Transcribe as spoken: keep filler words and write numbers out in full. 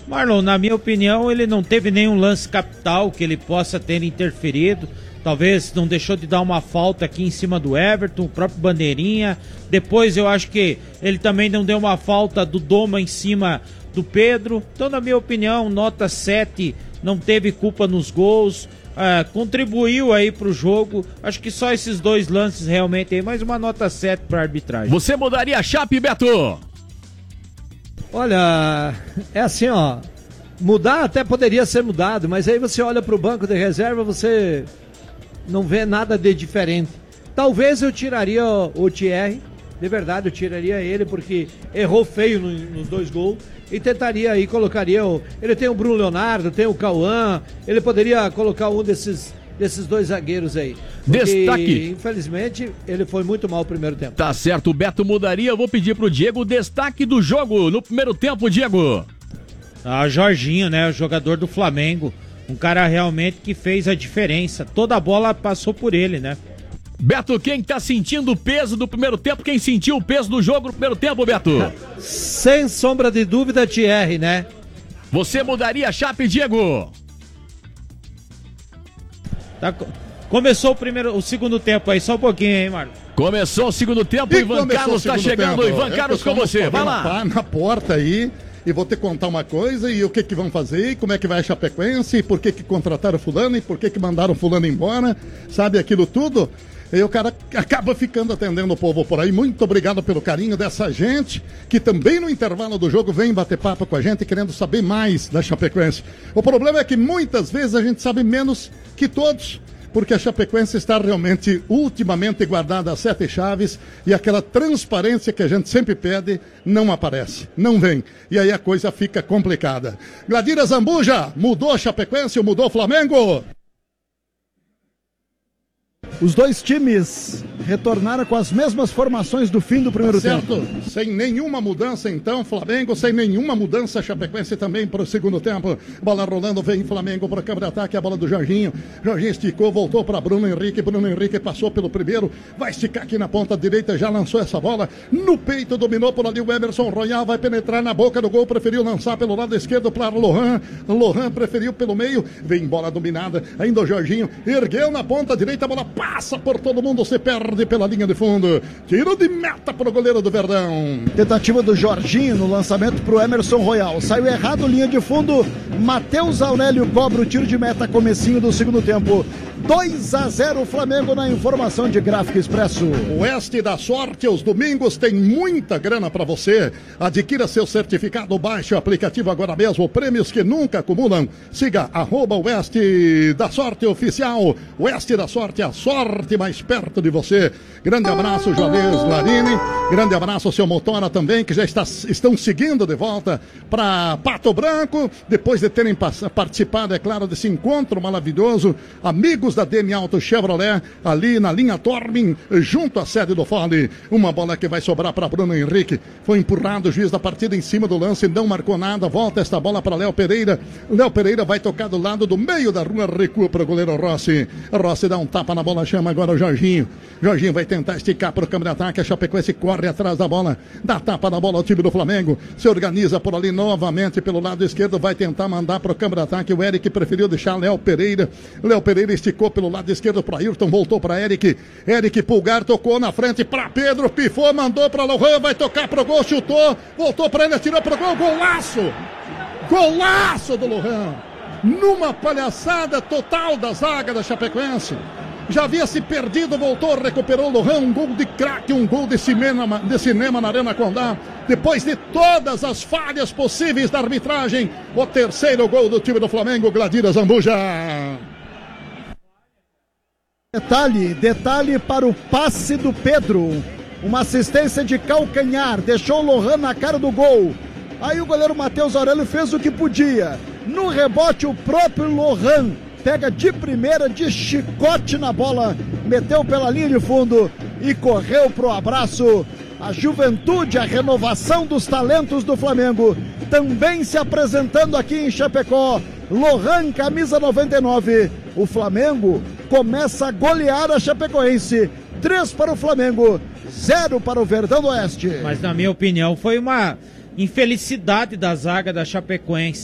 Marlon, na minha opinião, ele não teve nenhum lance capital que ele possa ter interferido. Talvez não deixou de dar uma falta aqui em cima do Everton, o próprio Bandeirinha. Depois eu acho que ele também não deu uma falta do Doma em cima do Pedro. Então, na minha opinião, nota sete, não teve culpa nos gols. Uh, contribuiu aí pro jogo. Acho que só esses dois lances realmente aí, mais uma nota sete pra arbitragem. Você mudaria a chave, Beto? Olha, é assim, ó. Mudar até poderia ser mudado, mas aí você olha pro banco de reserva, você não vê nada de diferente. Talvez eu tiraria o, o Thierry, de verdade eu tiraria ele, porque errou feio no, nos dois gols. E tentaria aí, colocaria o... Ele tem o Bruno Leonardo, tem o Cauã. Ele poderia colocar um desses, desses dois zagueiros aí. Porque, destaque. Infelizmente, ele foi muito mal no primeiro tempo. Tá certo, o Beto mudaria. Eu vou pedir pro Diego o destaque do jogo no primeiro tempo, Diego. Ah, Jorginho, né? O jogador do Flamengo. Um cara realmente que fez a diferença. Toda a bola passou por ele, né? Beto, quem tá sentindo o peso do primeiro tempo? Quem sentiu o peso do jogo no primeiro tempo, Beto? Sem sombra de dúvida, Thierry, né? Você mudaria a chave, Diego? Tá, começou o primeiro, o segundo tempo aí, só um pouquinho, hein, Marcos? Começou o segundo tempo, o Ivan Carlos tá chegando. Tempo. Ivan Carlos com você, vai lá. Tá na porta aí. E vou te contar uma coisa, e o que que vão fazer, e como é que vai a Chapecoense, e por que que contrataram fulano, e por que que mandaram fulano embora, sabe aquilo tudo? E o cara acaba ficando atendendo o povo por aí. Muito obrigado pelo carinho dessa gente, que também no intervalo do jogo vem bater papo com a gente, querendo saber mais da Chapecoense. O problema é que muitas vezes a gente sabe menos que todos, porque a Chapecoense está realmente ultimamente guardada a sete chaves e aquela transparência que a gente sempre pede não aparece, não vem. E aí a coisa fica complicada. Gladira Zambuja, mudou a Chapecoense ou mudou o Flamengo? Os dois times retornaram com as mesmas formações do fim do primeiro tá certo. tempo. Sem nenhuma mudança, então, Flamengo, sem nenhuma mudança, Chapecoense também para o segundo tempo. Bola rolando, vem Flamengo para o campo de ataque, a bola do Jorginho. Jorginho esticou, voltou para Bruno Henrique. Bruno Henrique passou pelo primeiro, vai esticar aqui na ponta direita, já lançou essa bola no peito, dominou por ali o Emerson Royal, vai penetrar na boca do gol, preferiu lançar pelo lado esquerdo para Lohan. Lohan preferiu pelo meio, vem bola dominada, ainda o Jorginho ergueu na ponta direita, a bola passa por todo mundo, se perde pela linha de fundo. Tiro de meta para o goleiro do Verdão. Tentativa do Jorginho no lançamento para o Emerson Royal. Saiu errado, linha de fundo. Matheus Aurélio cobra o tiro de meta, comecinho do segundo tempo. dois a zero Flamengo na informação de Gráfico Expresso. Oeste da Sorte, os domingos tem muita grana para você. Adquira seu certificado, baixe o aplicativo agora mesmo. Prêmios que nunca acumulam. Siga arroba Oeste da Sorte Oficial. Oeste da Sorte, a sorte mais perto de você. Grande abraço, Juarez Larini. Grande abraço, seu Motora também, que já está, estão seguindo de volta para Pato Branco, depois de terem participado, é claro, desse encontro maravilhoso. Amigos da D M Auto Chevrolet, ali na linha Tormin, junto à sede do Fole. Uma bola que vai sobrar para Bruno Henrique. Foi empurrado o juiz da partida em cima do lance, não marcou nada. Volta esta bola para Léo Pereira. Léo Pereira vai tocar do lado do meio da rua, recua para o goleiro Rossi. Rossi dá um tapa na bola, chama agora o Jorginho. Jorginho vai tentar esticar para o campo de ataque. A Chapecoense corre atrás da bola, dá tapa na bola ao time do Flamengo. Se organiza por ali novamente pelo lado esquerdo, vai tentar mandar para o campo de ataque. O Eric preferiu deixar Léo Pereira. Léo Pereira esticou pelo lado esquerdo para Ayrton, voltou para Eric. Eric Pulgar tocou na frente para Pedro, pifou, mandou para Lohan, vai tocar pro gol, chutou, voltou para ele, atirou pro gol, golaço! Golaço do Lohan! Numa palhaçada total da zaga da Chapecoense. Já havia se perdido, voltou, recuperou o Lohan, um gol de craque, um gol de cinema, de cinema na Arena Condá. Depois de todas as falhas possíveis da arbitragem, o terceiro gol do time do Flamengo, Gladira Zambuja. Detalhe, detalhe para o passe do Pedro. Uma assistência de calcanhar, deixou o Lohan na cara do gol. Aí o goleiro Matheus Aurélio fez o que podia. No rebote, o próprio Lohan pega de primeira, de chicote na bola, meteu pela linha de fundo e correu pro abraço. A juventude, a renovação dos talentos do Flamengo, também se apresentando aqui em Chapecó. Lohan, camisa noventa e nove. O Flamengo começa a golear a Chapecoense. três para o Flamengo, zero para o Verdão do Oeste. Mas na minha opinião foi uma infelicidade da zaga da Chapecoense.